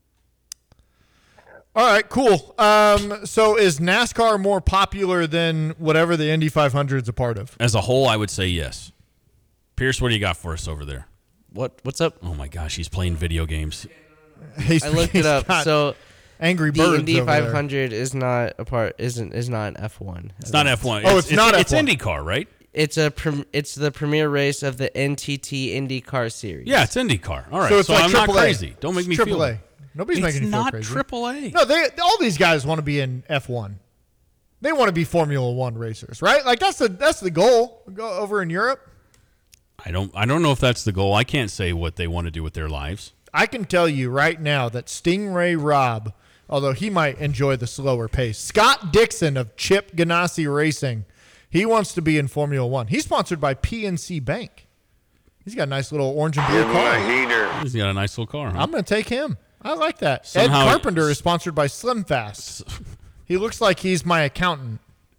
All right, cool. Um, so is NASCAR more popular than whatever the Indy five hundred is a part of? As a whole, I would say yes. Pierce, what do you got for us over there? What What's up? Oh my gosh, he's playing video games. He's, I looked he's it up. got So Angry the Birds Indy over there. five hundred is not a part. Isn't is not an F one. It's not F one. Oh, it's not It's F one. IndyCar, right? It's a prem, it's the premier race of the N T T IndyCar series. Yeah, it's IndyCar. All right, So so, it's like I'm not triple A. crazy. Don't make It's me triple feel A. bad. Nobody's It's making you feel not crazy. triple A. No, they all these guys want to be in F one. They want to be Formula One racers, right? Like that's the that's the goal. Go over in Europe. I don't. I don't know if that's the goal. I can't say what they want to do with their lives. I can tell you right now that Stingray Robb, although he might enjoy the slower pace, Scott Dixon of Chip Ganassi Racing, he wants to be in Formula One. He's sponsored by P N C Bank. He's got a nice little orange and blue car. He's got a nice little car. Huh? I'm going to take him. I like that. Somehow- Ed Carpenter is sponsored by Slim Fast. He looks like he's my accountant.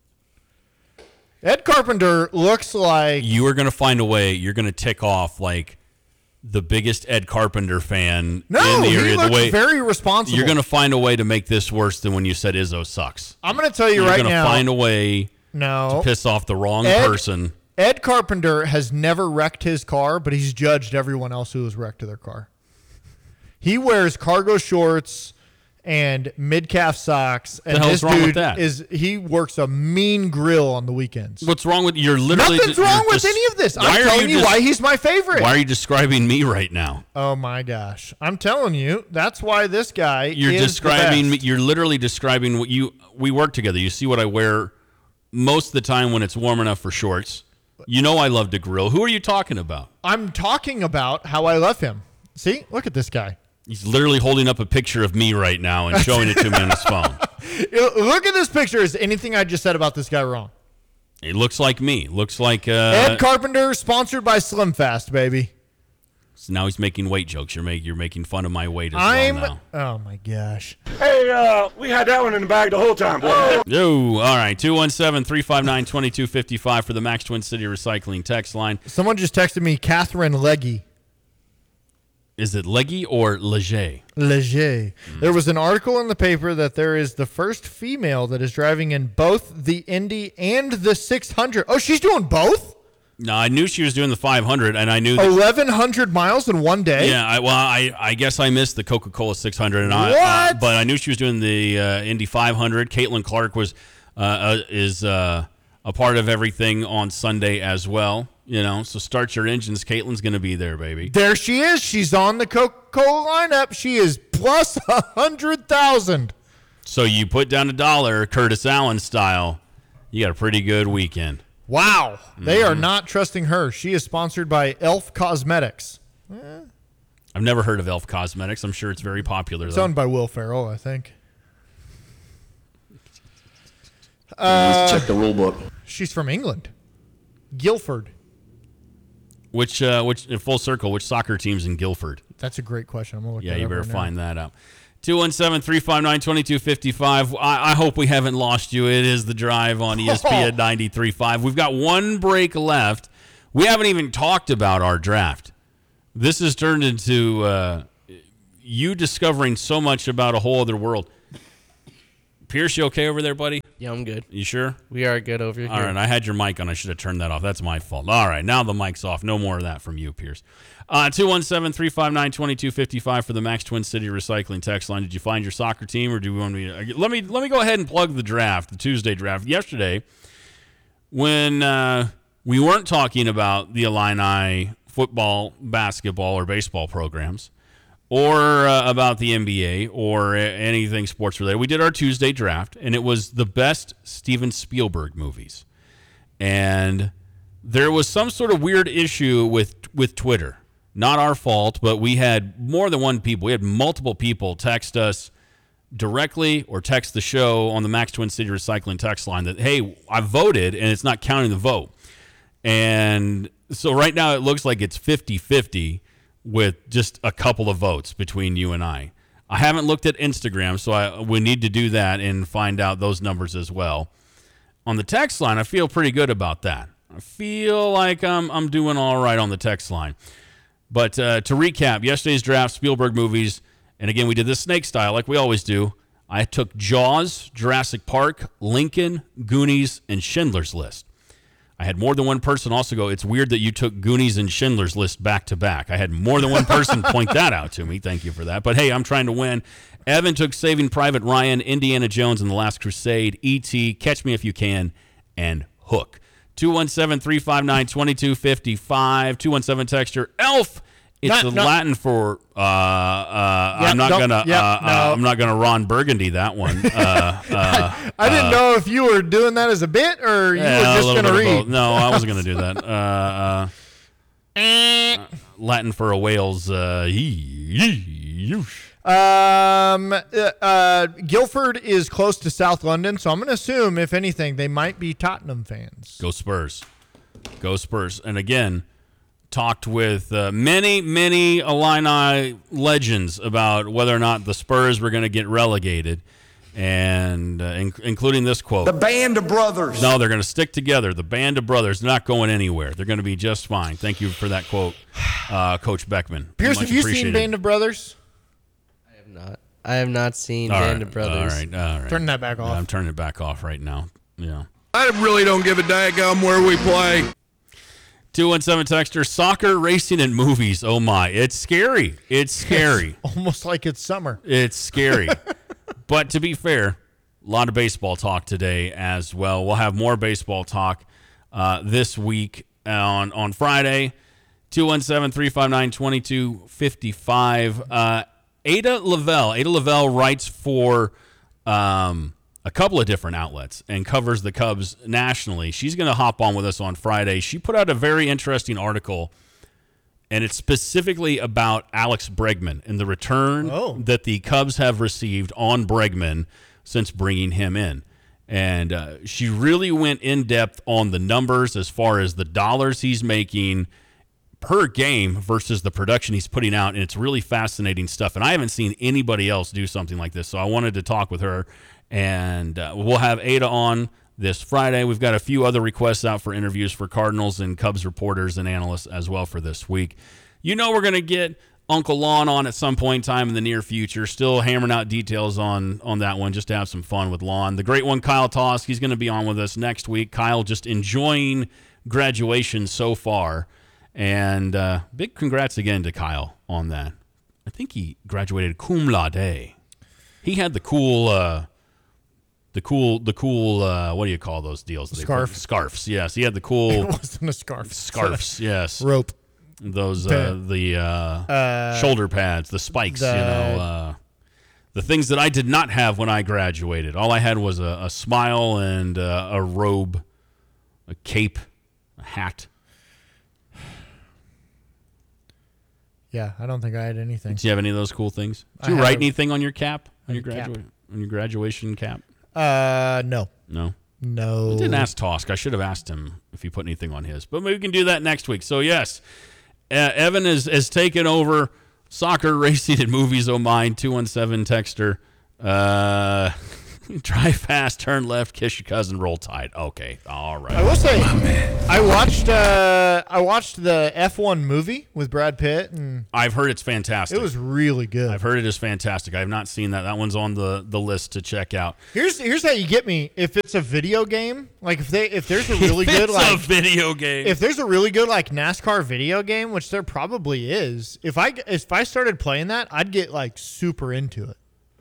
Ed Carpenter looks like You are going to find a way. You're going to tick off like the biggest Ed Carpenter fan no. in the area. He looks the way very responsible. you're going to find a way to make this worse than when you said Izzo sucks. I'm going to tell you You're right gonna now. find a way no. to piss off the wrong Ed- person. Ed Carpenter has never wrecked his car, but he's judged everyone else who has wrecked their car. He wears cargo shorts and mid-calf socks, and The hell's this wrong with dude that? is he works a mean grill on the weekends. What's wrong with you're literally Nothing's you're wrong with just- any of this. Why I'm are telling you, just- why he's my favorite. Why are you describing me right now? Oh my gosh! I'm telling you, that's why this guy. You're is the describing me. best. You're literally describing what you. We work together. You see what I wear most of the time when it's warm enough for shorts. You know I love to grill. Who are you talking about? I'm talking about how I love him. See, look at this guy. He's literally holding up a picture of me right now and showing it to me on his phone. Look at this picture. Is anything I just said about this guy wrong? It looks like me. Looks like uh, Ed Carpenter, sponsored by Slim Fast, baby. So now he's making weight jokes. You're making you're making fun of my weight as I'm. well now. Oh my gosh. Hey, uh, we had that one in the bag the whole time, boy. Yo, all right. two one seven, three five nine, two two five five for the Max Twin City Recycling text line. Someone just texted me, Catherine Leggy. Is it Leggy or Leger? Leger. Hmm. There was an article in the paper that there is the first female that is driving in both the Indy and the six hundred. Oh, she's doing both? No, I knew she was doing the five hundred, and I knew that eleven hundred miles in one day? Yeah, I, well, I, I guess I missed the Coca-Cola six hundred, and I, What? uh, but I knew she was doing the uh, Indy five hundred. Caitlin Clark was uh, uh, is uh, a part of everything on Sunday as well. You know, so start your engines. Caitlin's going to be there, baby. There she is. She's on the Coca-Cola lineup. She is plus one hundred thousand. So you put down a dollar, Curtis Allen style. You got a pretty good weekend. Wow. They Mm-hmm. are not trusting her. She is sponsored by E L F Cosmetics. Eh, I've never heard of Elf Cosmetics. I'm sure it's very popular, It's though. owned by Will Ferrell, I think. Uh, Let's check the rule book. She's from England. Guildford. Which, uh, which in full circle, which soccer team's in Guilford? That's a great question. I'm gonna look. Yeah, that you up better right find now. that out. two one seven, three five nine, two two five five. I, I hope we haven't lost you. It is The Drive on E S P N ninety-three point five. We've got one break left. We haven't even talked about our draft. This has turned into uh, you discovering so much about a whole other world. Pierce, you okay over there, buddy? Yeah, I'm good. You sure? We are good over here. All right, I had your mic on. I should have turned that off. That's my fault. All right, now the mic's off. No more of that from you, Pierce. Uh, two one seven, three five nine, two two five five for the Max Twin City Recycling text line. Did you find your soccer team, or do you want me to? Let me, let me go ahead and plug the draft, the Tuesday draft. Yesterday, when uh, we weren't talking about the Illini football, basketball, or baseball programs, or uh, about the N B A or anything sports related. We did our Tuesday draft, and it was the best Steven Spielberg movies. And there was some sort of weird issue with with Twitter. Not our fault, but we had more than one people. We had multiple people text us directly or text the show on the Max Twin City Recycling text line that, hey, I voted, and it's not counting the vote. And so right now it looks like it's fifty-fifty with just a couple of votes between you and I. I haven't looked at Instagram, so I, we need to do that and find out those numbers as well. On the text line, I feel pretty good about that. I feel like I'm, I'm doing all right on the text line. But uh, to recap, yesterday's draft, Spielberg movies, and again, we did this snake style like we always do. I took Jaws, Jurassic Park, Lincoln, Goonies, and Schindler's List. I had more than one person also go, it's weird that you took Goonies and Schindler's List back to back. I had more than one person point that out to me. Thank you for that. But hey, I'm trying to win. Evan took Saving Private Ryan, Indiana Jones and the Last Crusade, E T, Catch Me If You Can, and Hook. two one seven, three five nine, two two five five. two one seven texture, Elf. It's No, the no. Latin for uh, uh, Yep, I'm not nope, gonna yep, uh, no. uh, I'm not gonna Ron Burgundy that one. Uh, uh, I didn't uh, know if you were doing that as a bit or you yeah, were a just little going to bit of read. both. No, I wasn't going to do that. Uh, uh, uh, Latin for a whale's. Uh, Um, uh, uh, Guildford is close to South London, so I'm going to assume, if anything, they might be Tottenham fans. Go Spurs. Go Spurs. And again, talked with uh, many, many Illini legends about whether or not the Spurs were going to get relegated, and uh, in- including this quote. The Band of Brothers. No, they're going to stick together. The Band of Brothers, not going anywhere. They're going to be just fine. Thank you for that quote, uh, Coach Beckman. Pierce, Much have you seen appreciated. Band of Brothers? I have not. I have not seen All Band right, of Brothers. All right, all right. Turn that back off. I'm turning it back off right now. Yeah. I really don't give a daggum where we play. two one seven texter, soccer, racing, and movies. Oh, my. It's scary. It's scary. It's almost like it's summer. It's scary. But to be fair, a lot of baseball talk today as well. We'll have more baseball talk uh, this week on, on Friday. two one seven, three five nine, two two five five. Uh, Ada Lavelle. Ada Lavelle writes for um, a couple of different outlets and covers the Cubs nationally. She's going to hop on with us on Friday. She put out a very interesting article, and it's specifically about Alex Bregman and the return Oh. that the Cubs have received on Bregman since bringing him in. And uh, she really went in depth on the numbers as far as the dollars he's making per game versus the production he's putting out, and it's really fascinating stuff. And I haven't seen anybody else do something like this, so I wanted to talk with her. And uh, we'll have Ada on this Friday. We've got a few other requests out for interviews for Cardinals and Cubs reporters and analysts as well for this week. You know we're going to get Uncle Lon on at some point in time in the near future. Still hammering out details on, on that one just to have some fun with Lon. The great one, Kyle Tosk, he's going to be on with us next week. Kyle just enjoying graduation so far. And uh, big congrats again to Kyle on that. I think he graduated cum laude. He had the cool... Uh, The cool, the cool. Uh, what do you call those deals? that they Scarf. put- Scarfs. Yes, he had the cool. It wasn't a scarf. Scarfs. Yes. Rope. Those uh, Pad. the uh, Uh, shoulder pads, the spikes. the- you know, uh, the things that I did not have when I graduated. All I had was a, a smile and uh, a robe, a cape, a hat. Yeah, I don't think I had anything. Did you have any of those cool things? Did I you had write a- anything on your cap? On I your had a cap. graduate? On your graduation cap? Uh, no. No. No. I didn't ask Tosk. I should have asked him if he put anything on his. But maybe we can do that next week. So, yes, uh, Evan has, has taken over soccer, racing, and movies. Oh, mine. two one seven texter. Uh, drive fast, turn left, kiss your cousin, roll tide. Okay, all right. I will say, I watched uh, I watched the F one movie with Brad Pitt, and I've heard it's fantastic. it was really good. I've heard it is fantastic. I have not seen that. That one's on the, the list to check out. Here's here's how you get me. If it's a video game, like if they if there's a really If good it's like a video game. if there's a really good like NASCAR video game, which there probably is, if I if I started playing that, I'd get like super into it.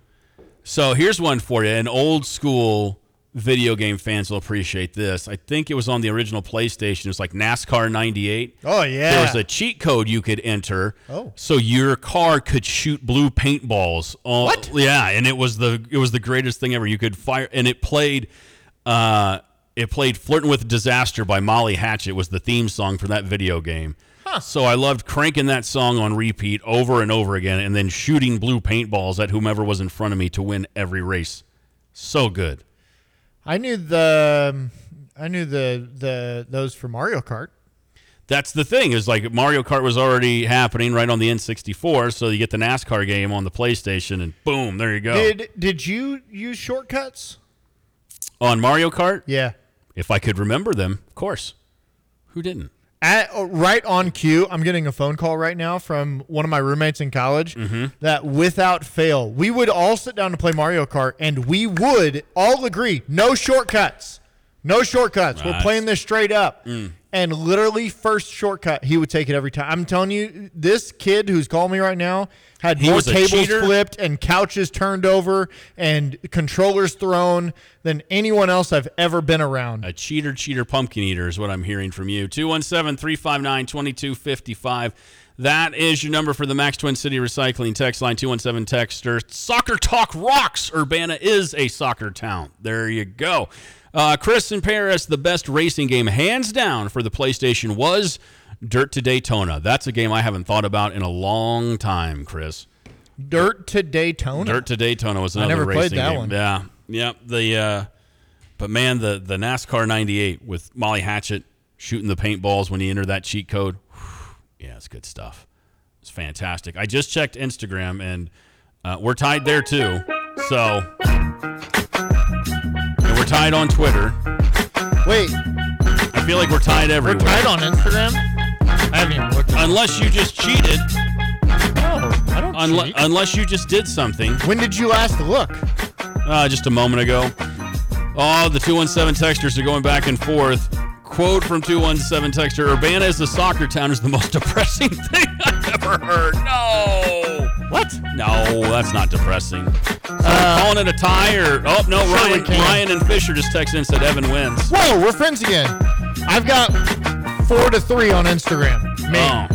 So here's one for you. An old school video game fans will appreciate this. I think it was on the original PlayStation. It was like NASCAR ninety-eight. Oh, yeah. There was a cheat code you could enter. Oh. So your car could shoot blue paintballs. Oh, What? Yeah, and it was the it was the greatest thing ever. You could fire, and it played uh, it played "Flirting with Disaster" by Molly Hatchet was the theme song for that video game. Huh. So I loved cranking that song on repeat over and over again, and then shooting blue paintballs at whomever was in front of me to win every race. So good. I knew the I knew the the those for Mario Kart. That's the thing, is like Mario Kart was already happening right on the N sixty-four, so you get the NASCAR game on the PlayStation, and boom, there you go. Did did you use shortcuts? On Mario Kart? Yeah. If I could remember them, of course. Who didn't? At, uh, right on cue, I'm getting a phone call right now from one of my roommates in college Mm-hmm. that without fail, we would all sit down to play Mario Kart, and we would all agree, no shortcuts. No shortcuts. We're Nice. playing this straight up. Mm. And literally, first shortcut, he would take it every time. I'm telling you, this kid who's calling me right now had He more was a tables cheater? flipped and couches turned over and controllers thrown than anyone else I've ever been around. A cheater, cheater, pumpkin eater is what I'm hearing from you. two one seven, three five nine, two two five five. That is your number for the Max Twin City Recycling text line, two one seven texter. Soccer Talk rocks. Urbana is a soccer town. There you go. Uh, Chris in Paris, the best racing game, hands down, for the PlayStation was Dirt to Daytona. That's a game I haven't thought about in a long time, Chris. Dirt to Daytona? Dirt to Daytona was I another never played racing that game. one. Yeah, yeah. The uh, but man, the the NASCAR ninety-eight with Molly Hatchet shooting the paintballs when you enter that cheat code. Whew, yeah, it's good stuff. It's fantastic. I just checked Instagram, and uh, we're tied there too. So, and we're tied on Twitter. Wait, I feel like we're tied everywhere. we're tied on Instagram? I haven't even looked at it. Unless you just cheated. No, I don't Unle- cheat. unless you just did something. When did you last look? Uh, just a moment ago. Oh, the two one seven texters are going back and forth. Quote from two one seven texter, Urbana is a soccer town is the most depressing thing I've ever heard. No. What? No, that's not depressing. So Uh, calling it a tie or, oh, no, Sure we Ryan, can. Ryan and Fisher just texted in and said Evan wins. Whoa, we're friends again. I've got four to three on Instagram. Me. Oh.